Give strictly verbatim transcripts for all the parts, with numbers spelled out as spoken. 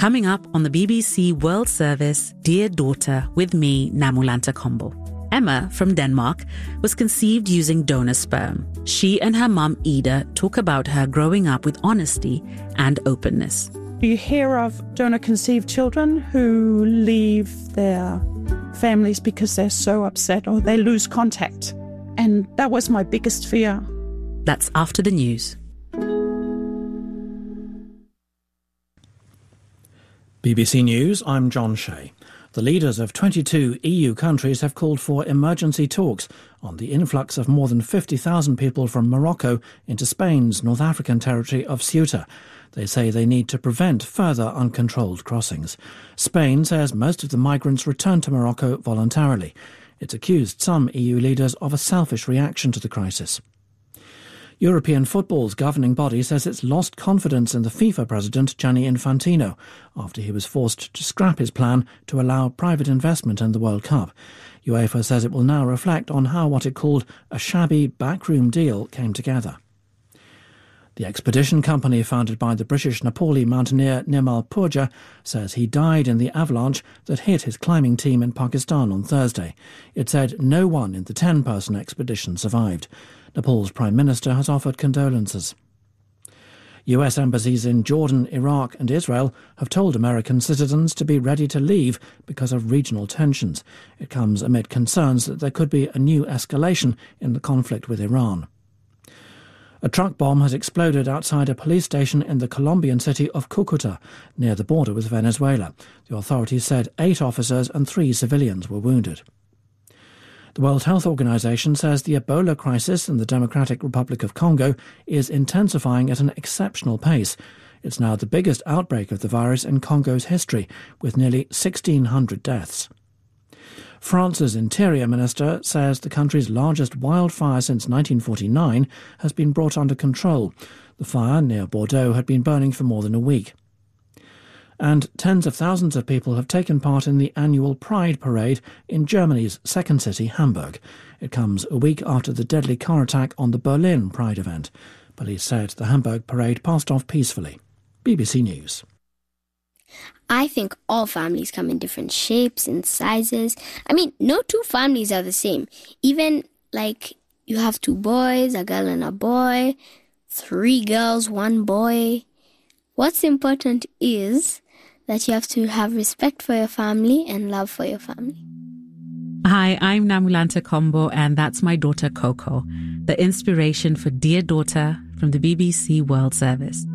Coming up on the B B C World Service, Dear Daughter, with me, Namulanta Kombo. Emma from Denmark was conceived using donor sperm. She and her mum Ida talk about her growing up with honesty and openness. You hear of donor-conceived children who leave their families because they're so upset or they lose contact. And that was my biggest fear. That's after the news. B B C News, I'm John Shea. The leaders of twenty-two E U countries have called for emergency talks on the influx of more than fifty thousand people from Morocco into Spain's North African territory of Ceuta. They say they need to prevent further uncontrolled crossings. Spain says most of the migrants returned to Morocco voluntarily. It's accused some E U leaders of a selfish reaction to the crisis. European football's governing body says it's lost confidence in the FIFA president Gianni Infantino after he was forced to scrap his plan to allow private investment in the World Cup. UEFA says it will now reflect on how what it called a shabby backroom deal came together. The expedition company founded by the British Nepali mountaineer Nirmal Purja says he died in the avalanche that hit his climbing team in Pakistan on Thursday. It said no one in the ten-person expedition survived. Nepal's Prime Minister has offered condolences. U S embassies in Jordan, Iraq and Israel have told American citizens to be ready to leave because of regional tensions. It comes amid concerns that there could be a new escalation in the conflict with Iran. A truck bomb has exploded outside a police station in the Colombian city of Cúcuta, near the border with Venezuela. The authorities said eight officers and three civilians were wounded. The World Health Organization says the Ebola crisis in the Democratic Republic of Congo is intensifying at an exceptional pace. It's now the biggest outbreak of the virus in Congo's history, with nearly sixteen hundred deaths. France's Interior Minister says the country's largest wildfire since nineteen forty-nine has been brought under control. The fire near Bordeaux had been burning for more than a week. And tens of thousands of people have taken part in the annual Pride Parade in Germany's second city, Hamburg. It comes a week after the deadly car attack on the Berlin Pride event. Police said the Hamburg parade passed off peacefully. B B C News. I think all families come in different shapes and sizes. I mean, no two families are the same. Even, like, you have two boys, a girl and a boy, three girls, one boy. What's important is that you have to have respect for your family and love for your family. Hi, I'm Namulanta Kombo, and that's my daughter Coco, the inspiration for Dear Daughter from the B B C World Service.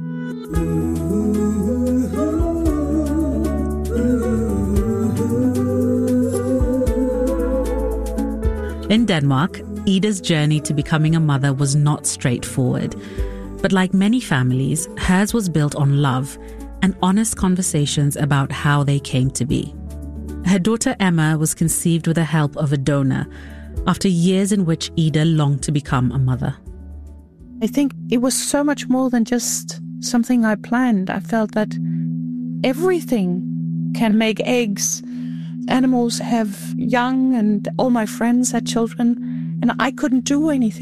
In Denmark, Ida's journey to becoming a mother was not straightforward. But like many families, hers was built on love and honest conversations about how they came to be. Her daughter Emma was conceived with the help of a donor after years in which Ida longed to become a mother. I think it was so much more than just something I planned. I felt that everything can make eggs. Animals have young and all my friends had children and I couldn't do anything.